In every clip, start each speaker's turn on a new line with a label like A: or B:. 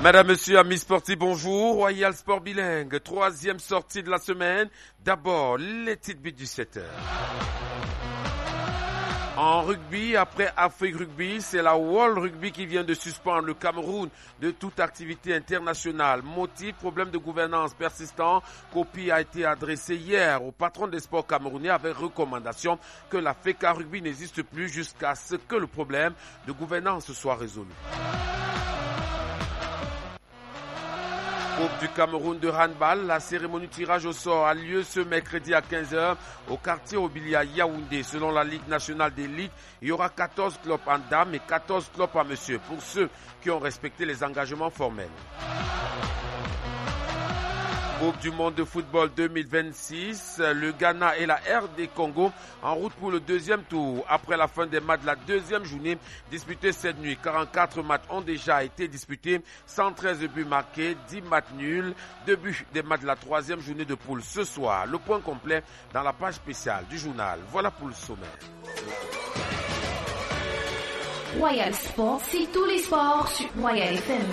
A: Madame, Monsieur, amis sportifs, bonjour. Royal Sport Bilingue, troisième sortie de la semaine. D'abord, les titres buts du 7h. En rugby, après Afrique Rugby, c'est la World Rugby qui vient de suspendre le Cameroun de toute activité internationale. Motif, problème de gouvernance persistant. Copie a été adressée hier au patron des sports camerounais avec recommandation que la FECA Rugby n'existe plus jusqu'à ce que le problème de gouvernance soit résolu. Coupe du Cameroun de handball, la cérémonie tirage au sort a lieu ce mercredi à 15h au quartier Obili à Yaoundé. Selon la Ligue nationale d'élite, il y aura 14 clubs en dames et 14 clubs en monsieur pour ceux qui ont respecté les engagements formels. Coupe du monde de football 2026, le Ghana et la RD Congo en route pour le deuxième tour. Après la fin des matchs de la deuxième journée disputée cette nuit, 44 matchs ont déjà été disputés, 113 buts marqués, 10 matchs nuls, 2 buts des matchs de la troisième journée de poule. Ce soir, le point complet dans la page spéciale du journal. Voilà pour le sommaire.
B: Royal Sport, c'est tous les sports sur Royal FM.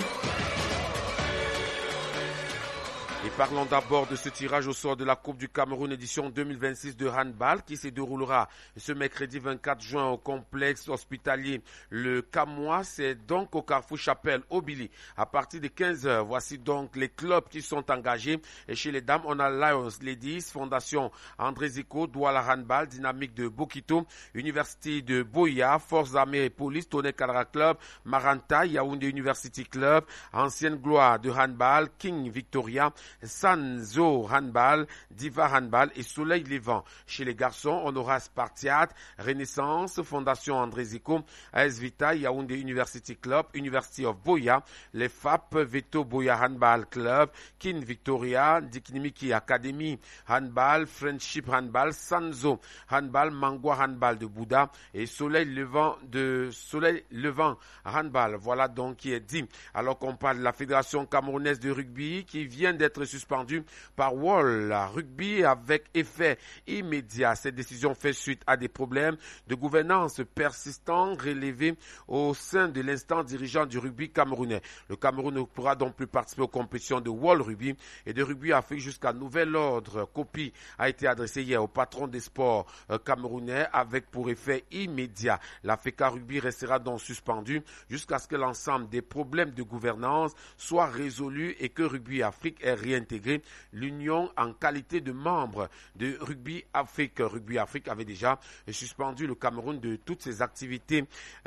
A: Et parlons d'abord de ce tirage au sort de la Coupe du Cameroun édition 2026 de handball qui se déroulera ce mercredi 24 juin au complexe hospitalier Le Camois. C'est donc au Carrefour Chapelle Obili à partir de 15h. Voici donc les clubs qui sont engagés. Et chez les dames, on a Lions Ladies, Fondation André Zico, Douala Handball, Dynamique de Bokito, Université de Boya, Forces armées et police, Tonnet Kadra Club, Maranta, Yaoundé University Club, Ancienne Gloire de handball, King Victoria, Sanzo Handball, Diva Handball et Soleil Levant. Chez les garçons, on aura Spartiate, Renaissance, Fondation André Zico, AS Vita, Yaoundé University Club, University of Boya, les FAP, Veto Boya Handball Club, Kin Victoria, Diknimiki Academy Handball, Friendship Handball, Sanzo Handball, Mangwa Handball de Bouddha et Soleil Levant Handball. Voilà donc qui est dit. Alors qu'on parle de la Fédération camerounaise de rugby qui vient d'être suspendue par World Rugby avec effet immédiat. Cette décision fait suite à des problèmes de gouvernance persistants relevés au sein de l'instance dirigeant du rugby camerounais. Le Cameroun ne pourra donc plus participer aux compétitions de World Rugby et de Rugby Afrique jusqu'à nouvel ordre. Copie a été adressée hier au patron des sports camerounais avec pour effet immédiat. La FECA Rugby restera donc suspendue jusqu'à ce que l'ensemble des problèmes de gouvernance soient résolus et que Rugby Afrique ait réintégré l'Union en qualité de membre de Rugby Afrique. Rugby Afrique avait déjà suspendu le Cameroun de toutes ses activités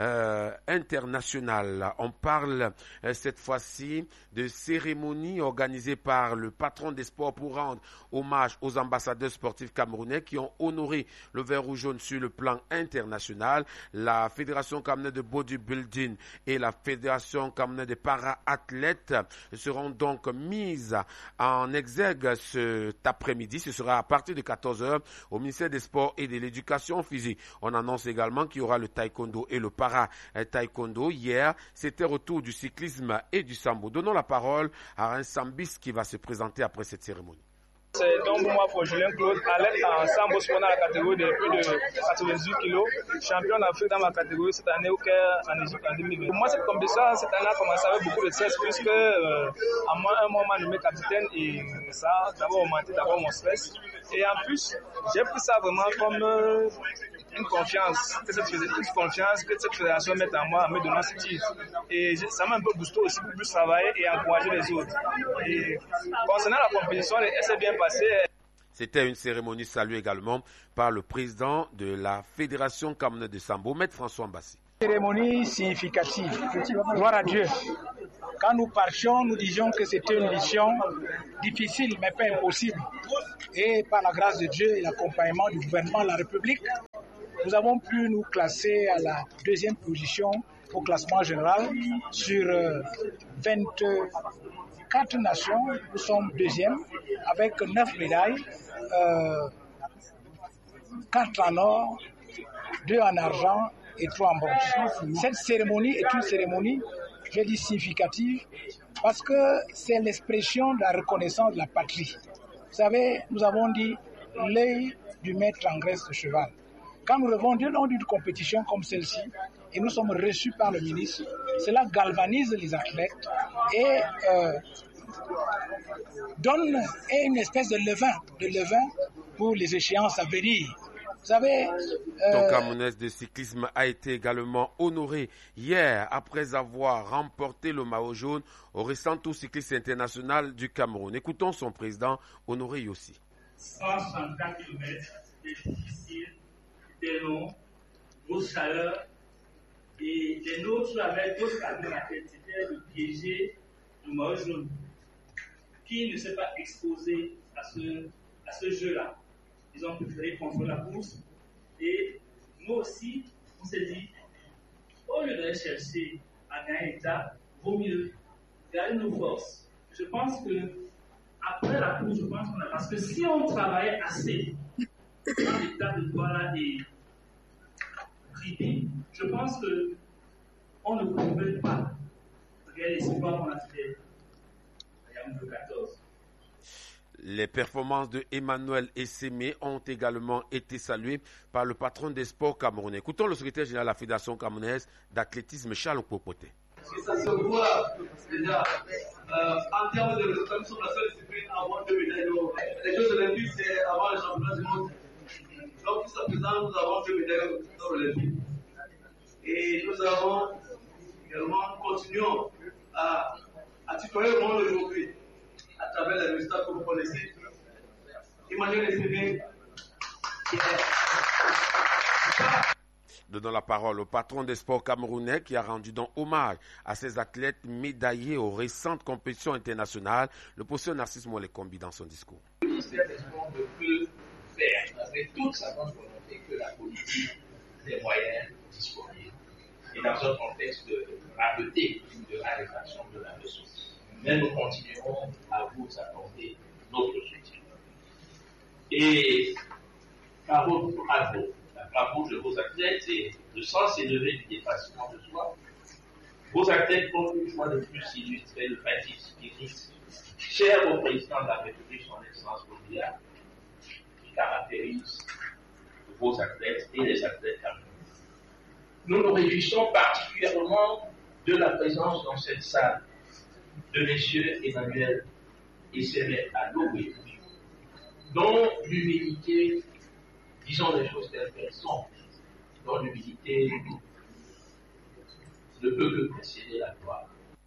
A: internationales. On parle cette fois-ci de cérémonie organisée par le patron des sports pour rendre hommage aux ambassadeurs sportifs camerounais qui ont honoré le vert rouge jaune sur le plan international. La Fédération camerounaise de bodybuilding et la Fédération camerounaise de para-athlètes seront donc mises en exergue cet après-midi. Ce sera à partir de 14h au ministère des Sports et de l'Éducation physique. On annonce également qu'il y aura le taekwondo et le para-taekwondo. Hier, c'était retour du cyclisme et du sambo. Donnons la parole à un sambiste qui va se présenter après cette cérémonie.
C: C'est donc moi pour Julien Claude, athlète en sambo sport dans la catégorie de plus de 98 kg, champion d'Afrique dans ma catégorie cette année au Caire en Égypte en 2020. Pour moi, cette compétition cette année a commencé avec beaucoup de stress puisque à moi un moment nommé capitaine et ça a d'abord augmenté mon stress. Et en plus, j'ai pris ça vraiment comme une confiance que cette fédération met en moi en me donnant ce titre. Et ça m'a un peu boosté aussi pour plus travailler et encourager les autres. Et concernant la compétition, elle s'est bien passée.
A: C'était une cérémonie saluée également par le président de la Fédération camerounaise de sambo, Maître François Mbassi.
D: Cérémonie significative. Gloire à Dieu. Quand nous partions, nous disions que c'était une mission difficile mais pas impossible. Et par la grâce de Dieu et l'accompagnement du gouvernement de la République, nous avons pu nous classer à la deuxième position au classement général sur 24 nations. Nous sommes deuxième avec 9 médailles, 4 en or, 2 en argent et 3 en bronze. Cette cérémonie est une cérémonie, je dis significative, parce que c'est l'expression de la reconnaissance de la patrie. Vous savez, nous avons dit l'œil du maître engraisse le cheval. Quand nous revons d'une compétition comme celle-ci, et nous sommes reçus par le ministre. Cela galvanise les athlètes et donne une espèce de levain pour les échéances à venir. Vous savez,
A: Ton Camerounaise de cyclisme a été également honoré hier après avoir remporté le maillot jaune au récent Tour cycliste international du Cameroun. Écoutons son président, Honoré Yossi.
E: 164 km, c'était difficile, c'était long, grosse chaleur. Et les nôtres avaient d'autres calculs dans la tête, c'était de piéger le maillot jaune. Qui ne s'est pas exposé à ce jeu-là? Ils ont préféré contrôler la course. Et nous aussi, on s'est dit, au lieu d'aller chercher à gagner l'étape, vaut mieux garder nos forces. Je pense que après la course, parce que si on travaillait assez dans l'état de Douala et Ribi, je pense qu'on ne pouvait pas regarder l'espoir qu'on a fait à Yaoundé 14.
A: Les performances de Emmanuel Essémé ont également été saluées par le patron des sports camerounais. Écoutons le secrétaire général de la Fédération camerounaise d'athlétisme, Charles Popoté.
F: Ça se voit déjà en termes de résultats, nous sommes la seule discipline à avoir 2 médailles d'or. Les Jeux olympiques, c'est avant les championnats du monde. Donc, jusqu'à présent, nous avons 2 médailles d'or olympiques. Et nous avons également, continuons à tutoyer le monde aujourd'hui à travers les résultats que vous connaissez. Emmanuel Essémé,
A: Donnons la parole au patron des sports camerounais qui a rendu donc hommage à ces athlètes médaillés aux récentes compétitions internationales. Le professeur Narcisse Molekombi dans son discours.
G: Le ministère des Sports ne peut faire avec toute sa bonne volonté que la politique des moyens disponibles et dans un contexte de rareté de la rédaction de la ressource. Mais nous continuerons à vous apporter notre soutien. Et bravo de vos athlètes et le sens élevé du dépassement de soi. Vos athlètes ont une fois de plus illustré le patriotisme spirit cher au président de la République, son Excellence mondiale, qui caractérise vos athlètes et les athlètes camerounais. Nous nous réjouissons particulièrement de la présence dans cette salle de M. Emmanuel Essémé à Lowé, dont l'humilité, disons les choses telles qu'elles sont, dont l'humilité ne peut que précéder la gloire.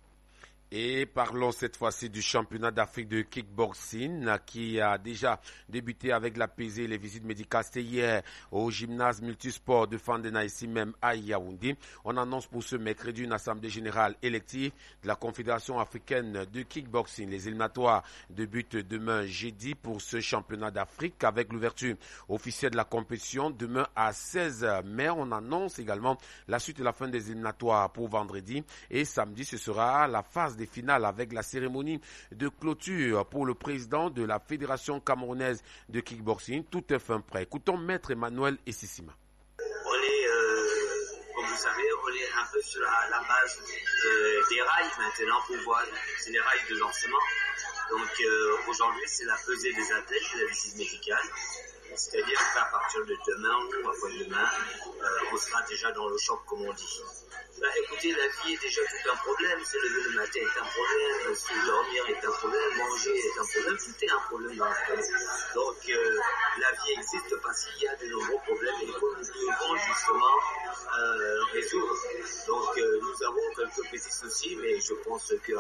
A: Et parlons cette fois-ci du championnat d'Afrique de kickboxing qui a déjà débuté avec la pesée et les visites médicales. C'était hier au gymnase multisport de Fandena, ici même à Yaoundé. On annonce pour ce mercredi une assemblée générale élective de la Confédération africaine de kickboxing. Les éliminatoires débutent demain jeudi pour ce championnat d'Afrique avec l'ouverture officielle de la compétition demain à 16h. Mais on annonce également la suite et la fin des éliminatoires pour vendredi. Et samedi, ce sera la phase des finales avec la cérémonie de clôture pour le président de la Fédération camerounaise de kickboxing. Tout est fin prêt. Écoutons Maître Emmanuel Essissima.
H: On est, comme vous savez, on est un peu sur la base des rails maintenant pour voir, c'est les rails de lancement. Donc aujourd'hui, c'est la pesée des athlètes et la visite médicale. C'est-à-dire qu'à partir de demain ou après-demain, on sera déjà dans le choc, comme on dit. Bah, écoutez, la vie est déjà tout un problème. Se lever le matin est un problème, se dormir est un problème, manger est un problème, tout est un problème dans la vie. Donc, la vie existe parce qu'il y a de nombreux problèmes et que nous devons justement résoudre. Donc, nous avons quelques petits soucis, mais je pense qu'en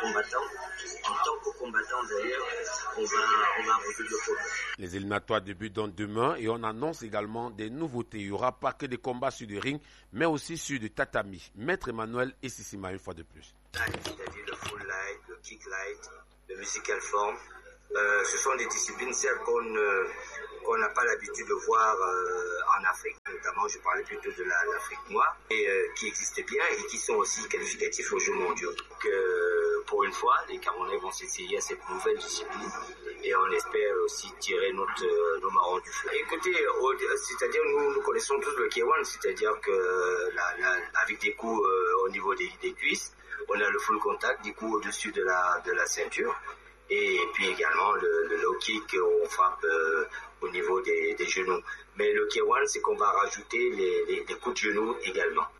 H: tant que combattant d'ailleurs, on va résoudre le problème.
A: Les éliminatoires débutent donc demain et on annonce également des nouveautés. Il n'y aura pas que des combats sur du ring, mais aussi sur du tatami. Maître Emmanuel Essissima une fois de plus.
H: C'est-à-dire le full light, le kick light, le musical form. Ce sont des disciplines celles qu'on n'a pas l'habitude de voir en Afrique. Notamment, je parlais plutôt de l'Afrique noire, et qui existent bien et qui sont aussi qualificatifs aux Jeux mondiaux. Donc, pour une fois, les Camerounais vont s'essayer à cette nouvelle discipline et on espère aussi tirer nos marrons du feu. Écoutez, c'est-à-dire nous connaissons tous le K1, c'est-à-dire que avec des coups au niveau des cuisses, on a le full contact, des coups au-dessus de la ceinture. Et puis également le low kick, on frappe au niveau des genoux. Mais le K1, c'est qu'on va rajouter les coups de genoux également.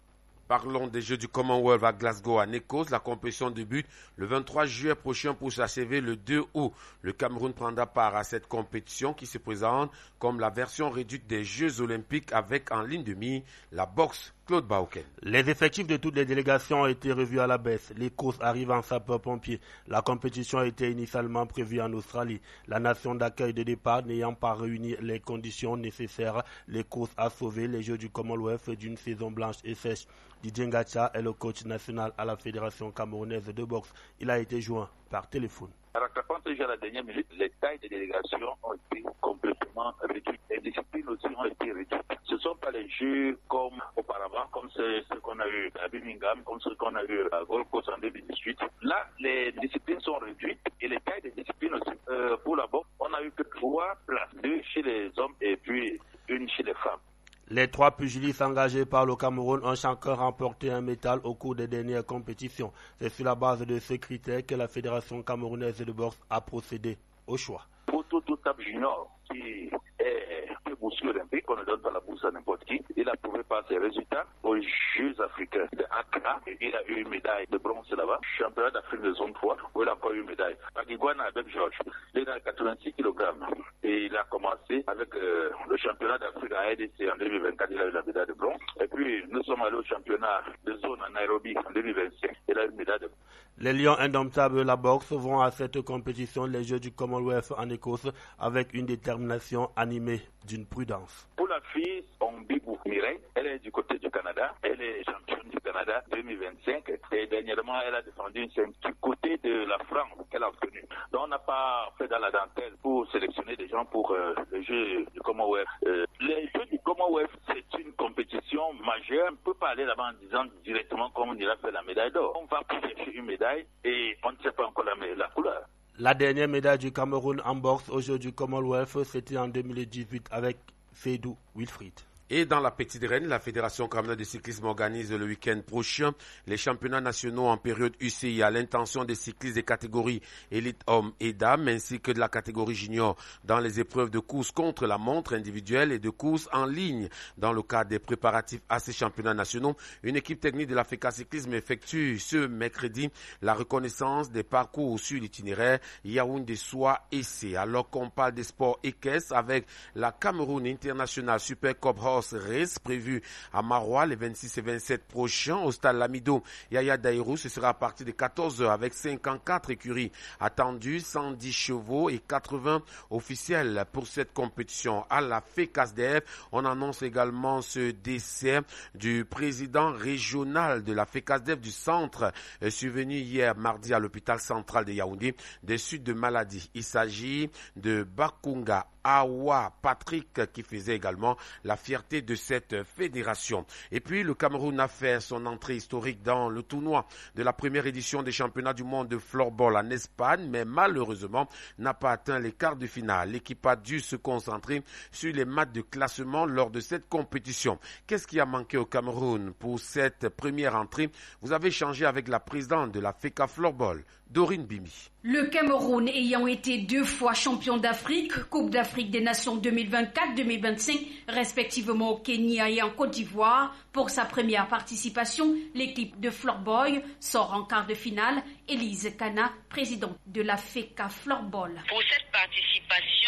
A: Parlons des Jeux du Commonwealth à Glasgow, en Écosse. La compétition débute le 23 juillet prochain pour s'achever le 2 août. Le Cameroun prendra part à cette compétition qui se présente comme la version réduite des Jeux Olympiques avec en ligne de mire la boxe. Claude Bauken.
I: Les effectifs de toutes les délégations ont été revus à la baisse. L'Écosse arrive en sapeur-pompier. La compétition était initialement prévue en Australie. La nation d'accueil de départ n'ayant pas réuni les conditions nécessaires, l'Écosse a sauvé les Jeux du Commonwealth d'une saison blanche et sèche. Didier Ngacha est le coach national à la Fédération camerounaise de boxe. Il a été joint par téléphone.
J: Rattrapant ce jeu à la dernière minute, les tailles des délégations ont été complètement réduites. Les disciplines aussi ont été réduites. Ce ne sont pas les jeux comme auparavant, comme ceux qu'on a eu à Birmingham, comme ceux qu'on a eu à Gold Coast en 2018. Là, les disciplines sont réduites et les tailles des disciplines aussi. Pour la boxe, on a eu que 3 places, 2 chez les hommes et puis 1 chez les femmes.
I: Les 3 pugilistes engagés par le Cameroun ont chacun remporté un métal au cours des dernières compétitions. C'est sur la base de ces critères que la Fédération camerounaise de boxe a procédé au choix.
J: Pour tout Tap Junior, qui est boursier olympique, on ne donne pas la bourse à n'importe qui. Il a prouvé par ses résultats aux Jeux africains de Accra. Il a eu une médaille de bronze là-bas. Championnat d'Afrique de zone 3, où il a encore eu une médaille. À Guiguana avec Georges, il est dans 86 kg. Et il a commencé avec le championnat d'Afrique à RDC en 2024. Il a eu la médaille de bronze. Et puis, nous sommes allés au championnat de zone à Nairobi en 2025. Il a eu une médaille de bronze.
I: Les Lions indomptables de la boxe vont à cette compétition, les Jeux du Commonwealth en Écosse, avec une détermination animée d'une prudence.
J: Pour la fille, Ombibou Mireille, elle est du côté du Canada. Elle est championne du Canada 2025. Et dernièrement, elle a défendu une scène du côté de la France qu'elle a obtenue. Donc, on n'a pas fait dans la dentelle pour sélectionner des gens pour les Jeux du Commonwealth. Les Jeux du Commonwealth, c'est une compétition majeure. On ne peut pas aller là-bas en disant directement comme on ira faire la médaille d'or. On va pour chercher une médaille et on ne sait pas encore la couleur.
I: La dernière médaille du Cameroun en boxe aux Jeux du Commonwealth, c'était en 2018 avec Seydou Wilfried.
A: Et dans la Petite Reine, la Fédération camerounaise de cyclisme organise le week-end prochain les championnats nationaux en période UCI à l'intention des cyclistes des catégories élite hommes et dames ainsi que de la catégorie junior dans les épreuves de course contre la montre individuelle et de course en ligne. Dans le cadre des préparatifs à ces championnats nationaux, une équipe technique de la FECA Cyclisme effectue ce mercredi la reconnaissance des parcours sur l'itinéraire Yaoundé-Soie-Essé. Alors qu'on parle des sports équestres avec la Cameroun International Super Cup Race prévu à Marois les 26 et 27 prochains au stade Lamido. Yaya Daïrou, ce sera à partir de 14h avec 54 écuries attendues, 110 chevaux et 80 officiels pour cette compétition. À la FECASDF, on annonce également ce décès du président régional de la FECASDF du centre, survenu hier mardi à l'hôpital central de Yaoundé, des suites de maladie. Il s'agit de Bakunga Awa Patrick qui faisait également la fierté de cette fédération. Et puis le Cameroun a fait son entrée historique dans le tournoi de la première édition des championnats du monde de floorball en Espagne, mais malheureusement n'a pas atteint les quarts de finale. L'équipe a dû se concentrer sur les matchs de classement lors de cette compétition. Qu'est-ce qui a manqué au Cameroun pour cette première entrée? Vous avez échangé avec la présidente de la FECA Floorball, Dorine Bimi.
K: Le Cameroun ayant été 2 fois champion d'Afrique, Coupe d'Afrique des Nations 2024-2025, respectivement au Kenya et en Côte d'Ivoire, pour sa première participation, l'équipe de Floorball sort en quart de finale. Élise Kana, présidente de la FECA Floorball.
L: Pour cette participation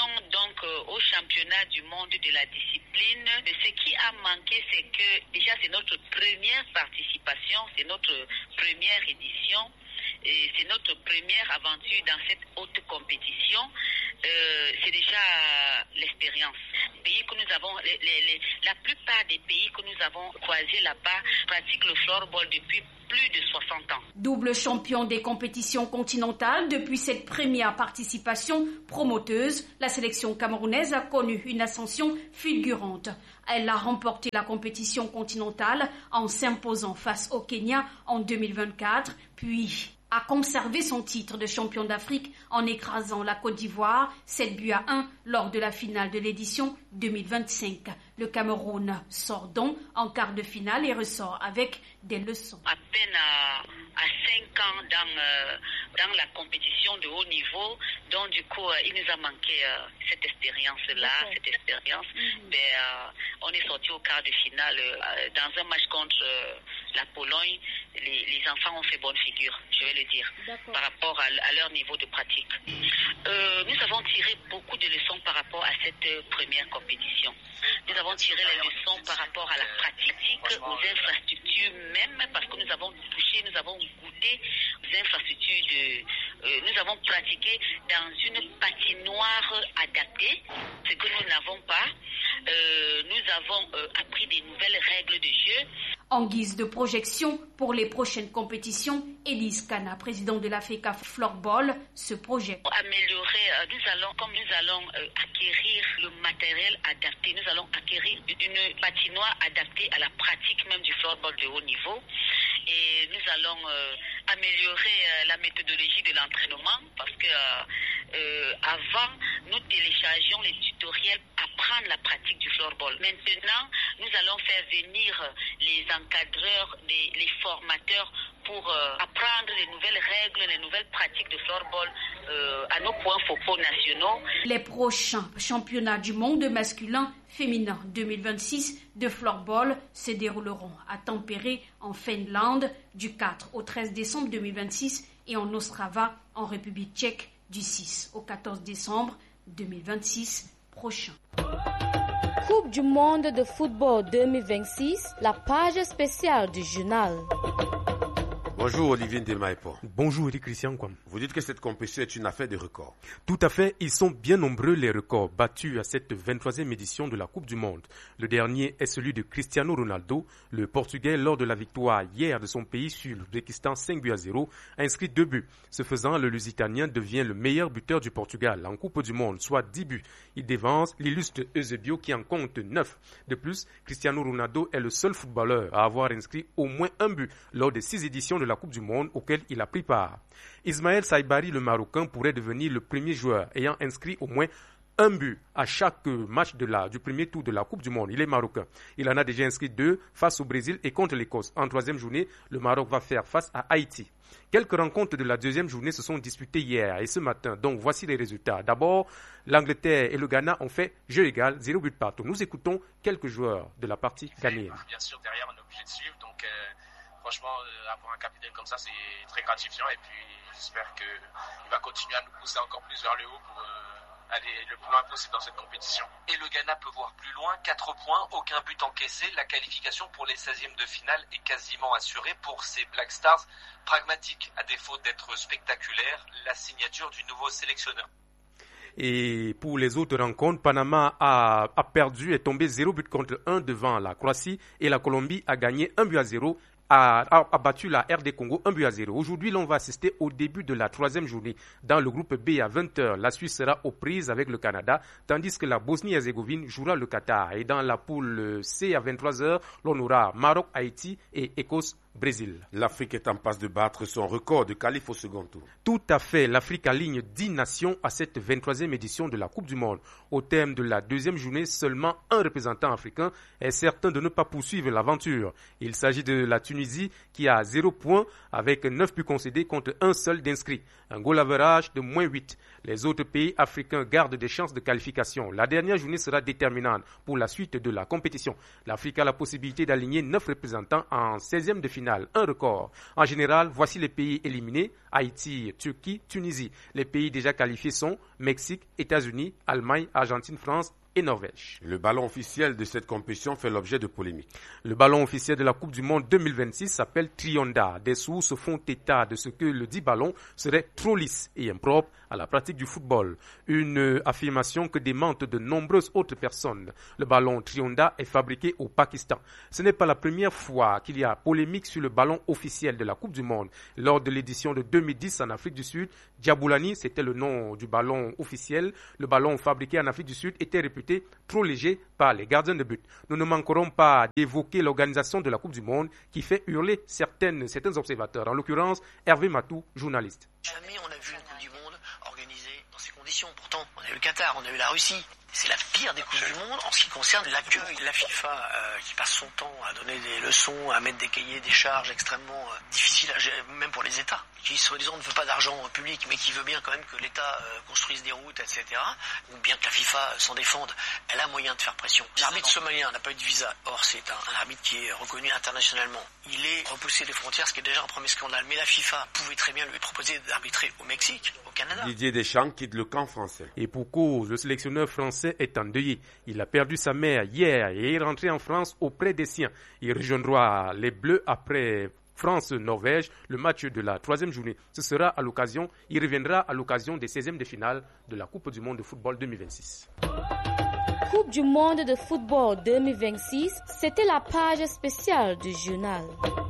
L: au championnat du monde de la discipline, ce qui a manqué, c'est que déjà c'est notre première participation, c'est notre première édition. Et c'est notre première aventure dans cette haute compétition. C'est déjà l'expérience. Pays que nous avons, la plupart des pays que nous avons croisés là-bas pratiquent le floorball depuis plus de 60 ans.
K: Double champion des compétitions continentales depuis cette première participation promoteuse, la sélection camerounaise a connu une ascension fulgurante. Elle a remporté la compétition continentale en s'imposant face au Kenya en 2024, puis a conservé son titre de champion d'Afrique en écrasant la Côte d'Ivoire 7-1 lors de la finale de l'édition 2025. Le Cameroun sort donc en quart de finale et ressort avec des leçons.
L: À peine à 5 ans dans la compétition de haut niveau, donc du coup il nous a manqué cette expérience-là, cette expérience. On est sorti au quart de finale dans un match contre la Pologne, les enfants ont fait bonne figure, je vais le dire, par rapport à leur niveau de pratique. Nous avons tiré beaucoup de leçons par rapport à cette première compétition. Nous avons tiré les leçons par rapport à la pratique, aux infrastructures même, parce que nous avons touché, nous avons goûté aux infrastructures nous avons pratiqué dans une patinoire adaptée, ce que nous n'avons pas. Nous avons appris des nouvelles règles de jeu.
K: En guise de projection pour les prochaines compétitions, Elise Kana, présidente de l'Africa Floorball, se projette.
L: Améliorer, nous allons acquérir le matériel adapté, nous allons acquérir une patinoire adaptée à la pratique même du floorball de haut niveau. Et nous allons améliorer la méthodologie de l'entraînement parce que avant, nous téléchargions les tutoriels apprendre la pratique du floorball. Maintenant, nous allons faire venir les encadreurs, les formateurs pour apprendre les nouvelles règles, les nouvelles pratiques de floorball à nos points focaux nationaux.
K: Les prochains championnats du monde masculin féminin 2026 de floorball se dérouleront à Tampere en Finlande du 4 au 13 décembre 2026 et en Ostrava en République tchèque du 6 au 14 décembre 2026 prochain.
M: Coupe du monde de football 2026, la page spéciale du journal.
A: Bonjour Olivier Ndemaipo.
N: Bonjour Eric Christian Kwam.
A: Vous dites que cette compétition est une affaire de records.
N: Tout à fait, ils sont bien nombreux les records battus à cette 23e édition de la Coupe du Monde. Le dernier est celui de Cristiano Ronaldo, le Portugais lors de la victoire hier de son pays sur l'Ouzbékistan 5-0, a inscrit 2 buts. Ce faisant, le Lusitanien devient le meilleur buteur du Portugal en Coupe du Monde, soit 10 buts. Il dévance l'illustre Eusebio qui en compte 9. De plus, Cristiano Ronaldo est le seul footballeur à avoir inscrit au moins un but lors des 6 éditions de la Coupe du Monde auquel il a pris part. Ismaël Saibari, le Marocain, pourrait devenir le premier joueur ayant inscrit au moins un but à chaque match du premier tour de la Coupe du Monde. Il est marocain. Il en a déjà inscrit 2 face au Brésil et contre l'Écosse. En 3e journée, le Maroc va faire face à Haïti. Quelques rencontres de la 2e journée se sont disputées hier et ce matin. Donc voici les résultats. D'abord, l'Angleterre et le Ghana ont fait jeu égal, 0 but partout. Nous écoutons quelques joueurs de la partie ghanéenne.
O: Bien sûr, derrière, on est obligé de suivre. Donc, franchement, avoir un capitaine comme ça, c'est très gratifiant. Et puis, j'espère qu'il va continuer à nous pousser encore plus vers le haut pour aller le plus loin possible dans cette compétition.
P: Et le Ghana peut voir plus loin, 4 points, aucun but encaissé. La qualification pour les 16e de finale est quasiment assurée pour ces Black Stars pragmatiques. À défaut d'être spectaculaires, la signature du nouveau sélectionneur.
N: Et pour les autres rencontres, Panama a perdu et tombé 0 but contre 1 devant la Croatie et la Colombie a gagné 1-0. A battu la RD Congo 1-0. Aujourd'hui, l'on va assister au début de la 3e journée. Dans le groupe B à 20h, la Suisse sera aux prises avec le Canada, tandis que la Bosnie-Herzégovine jouera le Qatar. Et dans la poule C à 23h, l'on aura Maroc, Haïti et Écosse-Brésil.
A: L'Afrique est en passe de battre son record de qualif au second tour.
N: Tout à fait. L'Afrique aligne 10 nations à cette 23e édition de la Coupe du Monde. Au terme de la 2e journée, seulement un représentant africain est certain de ne pas poursuivre l'aventure. Il s'agit de la Tunisie qui a 0 points avec 9 buts concédés contre un seul d'inscrit. Un goal average de -8. Les autres pays africains gardent des chances de qualification. La dernière journée sera déterminante pour la suite de la compétition. L'Afrique a la possibilité d'aligner 9 représentants en 16e de finale, un record. En général, voici les pays éliminés: Haïti, Turquie, Tunisie. Les pays déjà qualifiés sont Mexique, États-Unis, Allemagne, Argentine, France et Norvège.
A: Le ballon officiel de cette compétition fait l'objet de polémiques.
N: Le ballon officiel de la Coupe du Monde 2026 s'appelle Trionda. Des sources font état de ce que le dit ballon serait trop lisse et impropre à la pratique du football. Une affirmation que démentent de nombreuses autres personnes. Le ballon Trionda est fabriqué au Pakistan. Ce n'est pas la première fois qu'il y a polémique sur le ballon officiel de la Coupe du Monde. Lors de l'édition de 2010 en Afrique du Sud, Djaboulani, c'était le nom du ballon officiel. Le ballon fabriqué en Afrique du Sud était réputé trop léger par les gardiens de but. Nous ne manquerons pas d'évoquer l'organisation de la Coupe du Monde qui fait hurler certains observateurs, en l'occurrence Hervé Matou, journaliste.
Q: Jamais on a vu une Coupe du Monde organisée dans ces conditions. Pourtant, on a eu le Qatar, on a eu la Russie. C'est la pire des Coupes du Monde en ce qui concerne l'accueil. La FIFA qui passe son temps à donner des leçons, à mettre des cahiers, des charges extrêmement difficiles à gérer, même pour les États. Il qui soi-disant ne veut pas d'argent public, mais qui veut bien quand même que l'État construise des routes, etc., ou bien que la FIFA s'en défende, elle a moyen de faire pression. L'arbitre somalien n'a pas eu de visa. Or, c'est un arbitre qui est reconnu internationalement. Il est repoussé des frontières, ce qui est déjà un premier scandale. Mais la FIFA pouvait très bien lui proposer d'arbitrer au Mexique, au Canada.
A: Didier Deschamps quitte le camp français.
N: Et pour cause, le sélectionneur français est endeuillé. Il a perdu sa mère hier et est rentré en France auprès des siens. Il rejoindra les Bleus après France-Norvège, le match de la 3e journée. Il reviendra à l'occasion des 16e de finale de la Coupe du Monde de football 2026.
M: Coupe du Monde de football 2026, c'était la page spéciale du journal.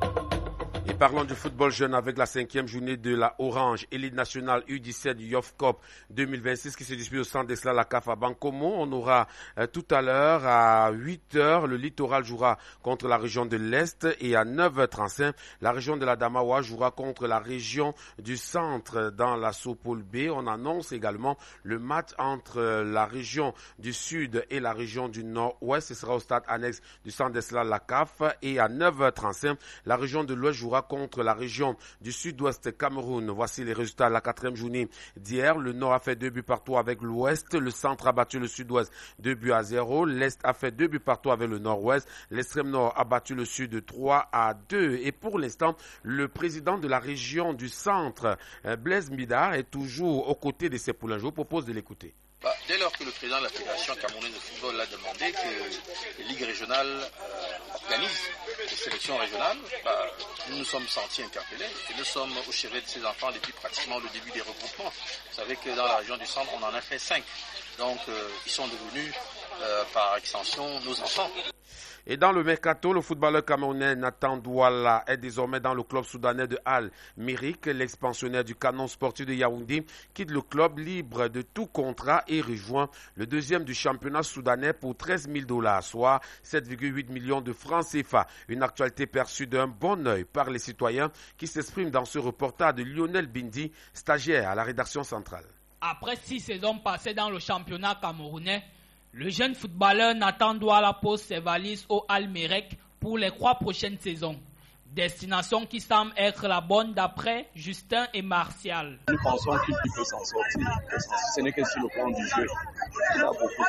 A: Et parlons du football jeune avec la 5e journée de la Orange Élite Nationale U17 du Youth Cup 2026 qui se dispute au centre d'Esla la CAF à Bancomo. On aura tout à l'heure à 8h, le Littoral jouera contre la région de l'Est et à 9h35, la région de la Damawa jouera contre la région du Centre dans la Sopol B. On annonce également le match entre la région du Sud et la région du Nord-Ouest. Ce sera au stade annexe du centre d'Esla la CAF et à 9h35, la région de l'Ouest jouera contre la région du Sud-Ouest Cameroun. Voici les résultats de la 4e journée d'hier. Le Nord a fait 2 buts partout avec l'Ouest. Le Centre a battu le Sud-Ouest 2-0. L'Est a fait 2 buts partout avec le Nord-Ouest. L'extrême Nord a battu le Sud 3-2. Et pour l'instant, le président de la région du Centre, Blaise Mbidar, est toujours aux côtés de ses poulains. Je vous propose de l'écouter.
R: Dès lors que le président de la Fédération camerounaise de football a demandé que les ligues régionales organisent les sélections régionales, nous nous sommes sentis interpellés et nous sommes au chevet de ces enfants depuis pratiquement le début des regroupements. Vous savez que dans la région du centre, on en a fait 5. Donc, ils sont devenus, par extension, nos enfants.
A: Et dans le mercato, le footballeur camerounais Nathan Douala est désormais dans le club soudanais de Al-Mérik. L'expansionnaire du Canon sportif de Yaoundé quitte le club libre de tout contrat et rejoint le 2e du championnat soudanais pour $13,000, soit 7,8 millions de francs CFA. Une actualité perçue d'un bon œil par les citoyens qui s'expriment dans ce reportage de Lionel Bindi, stagiaire à la rédaction centrale.
S: Après 6 saisons passées dans le championnat camerounais, le jeune footballeur Nathan Douala pose ses valises au Al-Merek pour les 3 prochaines saisons. Destination qui semble être la bonne d'après Justin et Martial.
T: Nous pensons qu'il peut s'en sortir. Ce n'est que sur le plan du jeu. Il a beaucoup.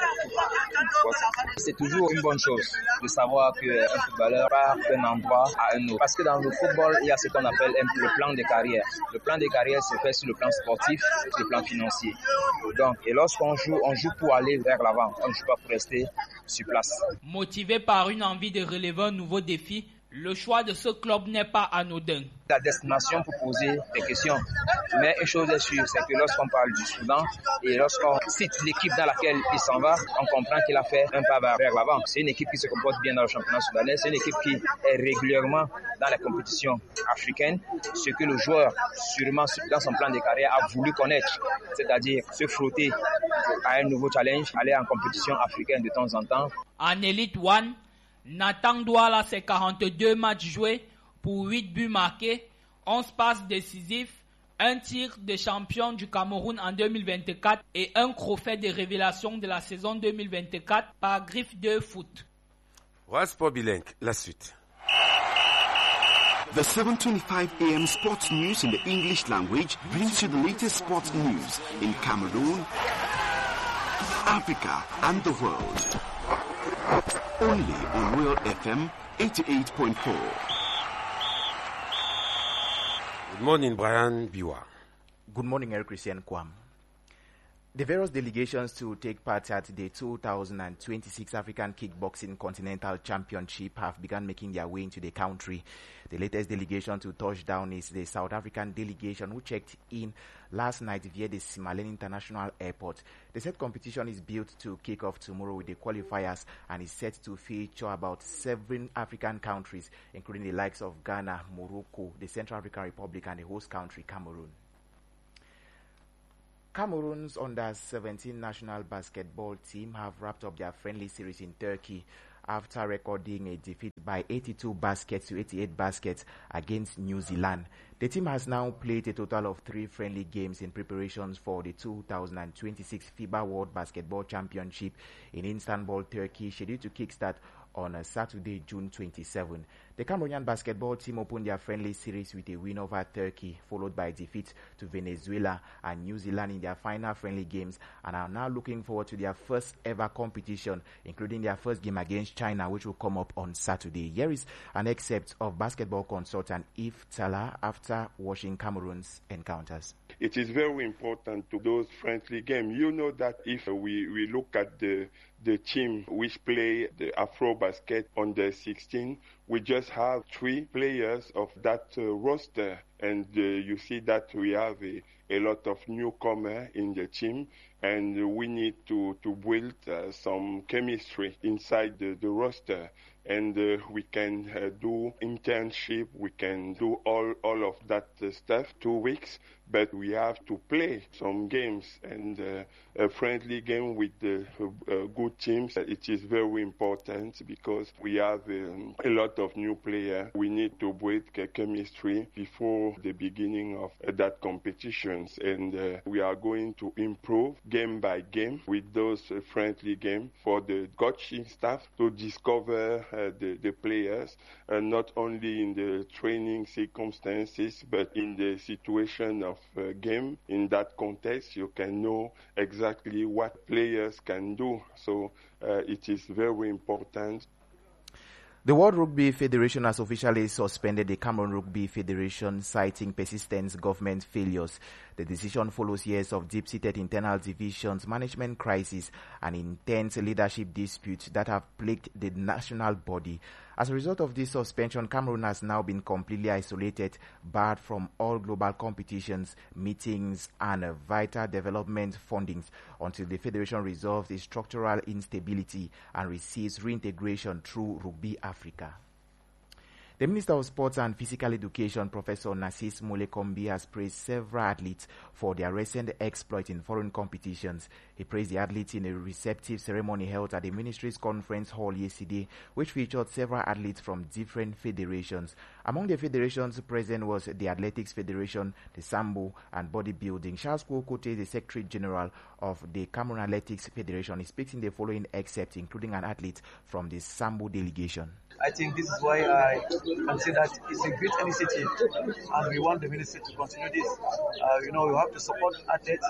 U: C'est toujours une bonne chose de savoir qu'un footballeur part d'un endroit à un autre. Parce que dans le football, il y a ce qu'on appelle le plan de carrière. Le plan de carrière se fait sur le plan sportif, sur le plan financier. Donc, et lorsqu'on joue, on joue pour aller vers l'avant. On ne joue pas pour rester sur place.
S: Motivé par une envie de relever un nouveau défi, le choix de ce club n'est pas anodin.
U: La destination pour poser des questions. Mais une chose est sûre, c'est que lorsqu'on parle du Soudan et lorsqu'on cite l'équipe dans laquelle il s'en va, on comprend qu'il a fait un pas vers l'avant. C'est une équipe qui se comporte bien dans le championnat soudanais. C'est une équipe qui est régulièrement dans les compétitions africaines. Ce que le joueur, sûrement dans son plan de carrière, a voulu connaître. C'est-à-dire se frotter à un nouveau challenge, aller en compétition africaine de temps en temps.
S: En Elite One, Nathan Douala, ses 42 matchs joués pour 8 buts marqués, 11 passes décisives, un tir de champion du Cameroun en 2024 et un trophée de révélation de la saison 2024 par Griffe de Foot.
A: Sport bilingue, la suite.
V: The 7:25 a.m. sports news in the English language brings you the latest sports news in Cameroon, Africa and the world. Only on Royal FM 88.4.
A: Good morning, Brian Biwa.
W: Good morning, Eric Christian Kwam. The various delegations to take part at the 2026 African Kickboxing Continental Championship have begun making their way into the country. The latest delegation to touch down is the South African delegation, who checked in last night via the Simalene International Airport. The set competition is built to kick off tomorrow with the qualifiers and is set to feature about 7 African countries, including the likes of Ghana, Morocco, the Central African Republic, and the host country, Cameroon. Cameroon's under-17 national basketball team have wrapped up their friendly series in Turkey after recording a defeat by 82 baskets to 88 baskets against New Zealand. The team has now played a total of 3 friendly games in preparations for the 2026 FIBA World Basketball Championship in Istanbul, Turkey, scheduled to kickstart on Saturday, June 27. The Cameroonian basketball team opened their friendly series with a win over Turkey, followed by defeat to Venezuela and New Zealand in their final friendly games, and are now looking forward to their first ever competition, including their first game against China, which will come up on Saturday. Here is an excerpt of basketball consultant Yves Tala after watching Cameroon's encounters.
B: It is very important to those friendly games. You know that if we look at the team which play the Afrobasket under 16, we just have 3 players of that roster, and you see that we have a lot of newcomers in the team, and we need to build some chemistry inside the roster. And we can do internship, we can do all of that stuff 2 weeks, but we have to play some games, and a friendly game with the good teams. It is very important because we have a lot of new players. We need to build chemistry before the beginning of that competitions, and we are going to improve game by game with those friendly games for the coaching staff to discover the players, not only in the training circumstances, but in the situation of game. In that context, you can know exactly what players can do. So it is very important.
W: The World Rugby Federation has officially suspended the Cameroon Rugby Federation, citing persistent government failures. The decision follows years of deep-seated internal divisions, management crisis, and intense leadership disputes that have plagued the national body. As a result of this suspension, Cameroon has now been completely isolated, barred from all global competitions, meetings, and vital development fundings until the federation resolves its structural instability and receives reintegration through Rugby Africa. The Minister of Sports and Physical Education, Professor Narcisse Molekombi, has praised several athletes for their recent exploit in foreign competitions. He praised the athletes in a receptive ceremony held at the Ministry's conference hall yesterday, which featured several athletes from different federations. Among the federations present was the Athletics Federation, the Sambo, and Bodybuilding. Charles Koukote, the Secretary General of the Cameroon Athletics Federation, is speaking the following excerpt, including an athlete from the Sambo delegation.
C: I think this is why I can say that it's a great initiative, and we want the ministry to continue this. We have to support athletes.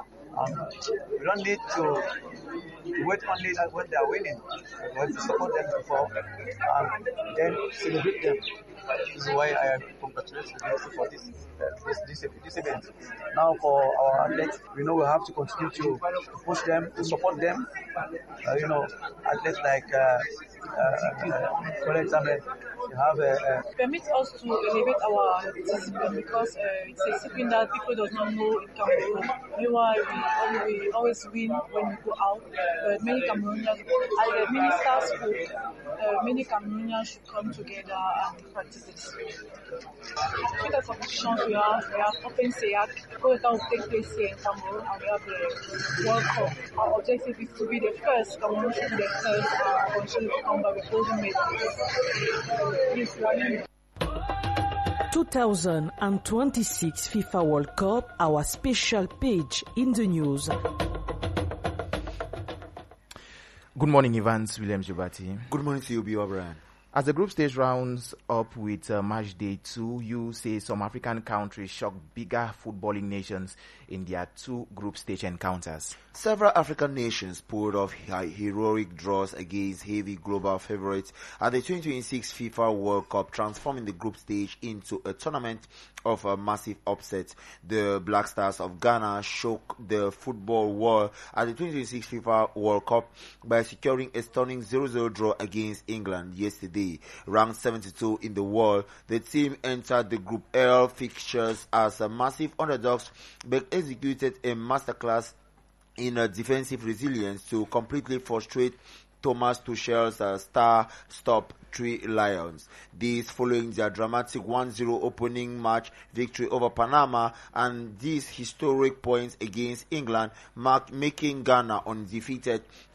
C: We don't need to wait only when they are winning. We have to support them before and then celebrate them. This is why I congratulate the ministry for this event. Now for our athletes, we have to continue to push them, to support them. Athletes like, for example, you have
D: permit us to elevate our discipline, because it's a discipline that people does not know in Cameroon. Meanwhile, we always win when we go out, but many Cameroonians, as the minister spoke, many Cameroonians should come together and practice this. With the competitions we have Open SEAC, which will take place here in Cameroon, and we have the World Cup. Our objective is to be the first. Cameroon should be the first and continue to come back with golden medals.
X: 2026 FIFA World Cup, our special page in the news.
W: Good morning, Evans Williams Jubati.
Y: Good morning to you, B. O'Brien.
W: As the group stage rounds up with match day 2, you say some African countries shocked bigger footballing nations in their 2 group stage encounters.
Y: Several African nations pulled off heroic draws against heavy global favorites at the 2026 FIFA World Cup, transforming the group stage into a tournament of a massive upset. The Black Stars of Ghana shook the football world at the 2026 FIFA World Cup by securing a stunning 0-0 draw against England yesterday. Ranked 72 in the world, the team entered the Group L fixtures as a massive underdogs, but executed a masterclass in defensive resilience to completely frustrate Thomas Tuchel's star-stop 3 Lions. This following their dramatic 1-0 opening match victory over Panama, and these historic points against England making Ghana undefeated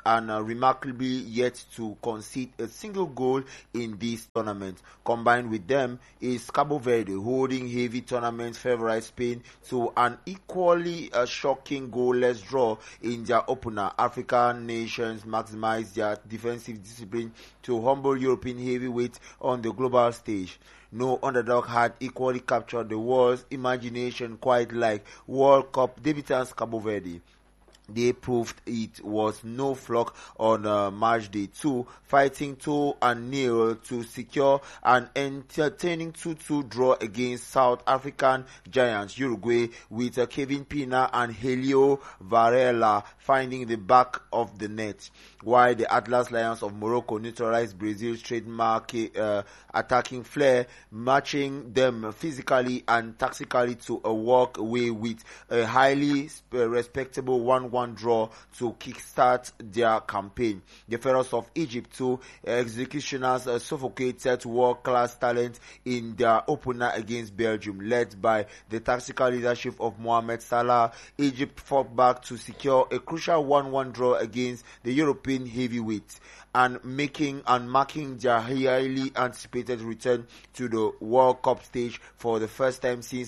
Y: and remarkably yet to concede a single goal in this tournament. Combined with them is Cabo Verde, holding heavy tournament favourite Spain to an equally shocking goalless draw in their opener. African nations maximize their defensive discipline to humble European heavyweights on the global stage. No underdog had equally captured the world's imagination quite like World Cup debutants Cabo Verde. They proved it was no fluke on match day 2, fighting 2-0 to secure an entertaining 2-2 draw against South African giants Uruguay, with Kevin Pina and Helio Varela finding the back of the net, while the Atlas Lions of Morocco neutralized Brazil's trademark attacking flair, matching them physically and tactically to a walk away with a highly respectable 1-1 draw to kickstart their campaign. The Pharaohs of Egypt too, executioners suffocated world-class talent in their opener against Belgium, led by the tactical leadership of Mohamed Salah. Egypt fought back to secure a crucial 1-1 draw against the European heavyweights and marking their highly anticipated return to the World Cup stage for the first time since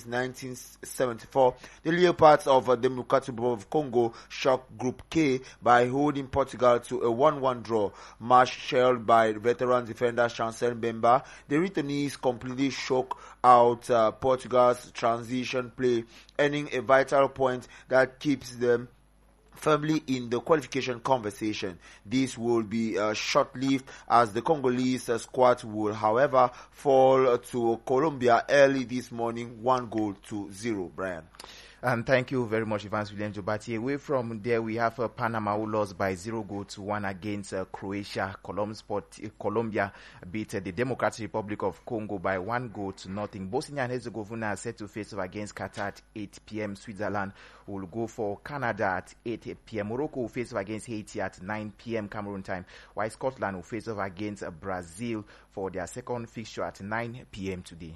Y: 1974. The Leopards of the Democratic Republic of Congo shocked Group K by holding Portugal to a 1-1 draw. Marshaled by veteran defender Chancel Mbemba, the returnees completely shook out Portugal's transition play, earning a vital point that keeps them firmly in the qualification conversation. This will be short-lived, as the Congolese squad will, however, fall to Colombia early this morning, 1-0. Brian.
W: And thank you very much, Evans William Jobati. Away from there, we have Panama, who lost by 0-1 against Croatia. Colombia beat the Democratic Republic of Congo by 1-0. Bosnia and Herzegovina are set to face off against Qatar at 8 p.m. Switzerland will go for Canada at 8 p.m. Morocco will face off against Haiti at 9 p.m. Cameroon time, while Scotland will face off against Brazil for their second fixture at 9 p.m. today.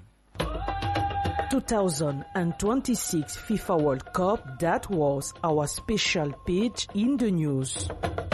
X: 2026 FIFA World Cup, that was our special page in the news.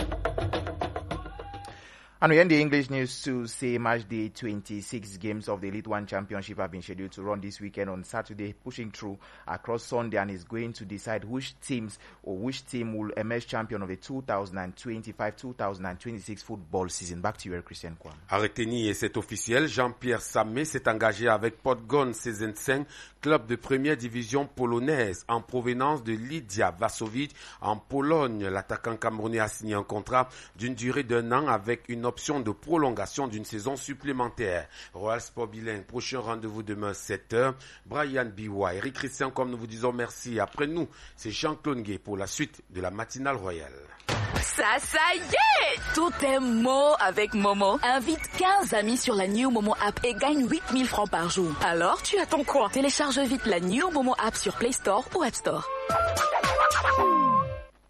W: And we end the English news to say match day 26 games of the Elite One Championship have been scheduled to run this weekend on Saturday, pushing through across Sunday, and is going to decide which team will emerge champion of the 2025-2026 football season. Back to you, Christian Kwan.
A: À retenir, c'est officiel, Jean-Pierre Samé s'est engagé avec Podgon Szczecin, club de première division polonaise en provenance de Lidia Vasovic en Pologne. L'attaquant camerounais a signé un contrat d'une durée d'1 an avec une option de prolongation d'une saison supplémentaire. Royal Sport Bilingue, prochain rendez-vous demain 7h. Brian Biwa, Eric Christian, comme nous vous disons merci. Après nous, c'est Jean-Claude Gué pour la suite de la matinale royale.
E: Ça y est! Tout est Mo avec Momo. Invite 15 amis sur la New Momo app et gagne 8000 francs par jour. Alors, tu attends quoi? Télécharge vite la New Momo app sur Play Store ou App Store.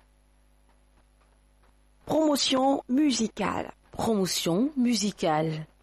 F: Promotion musicale.
M: Promotion musicale.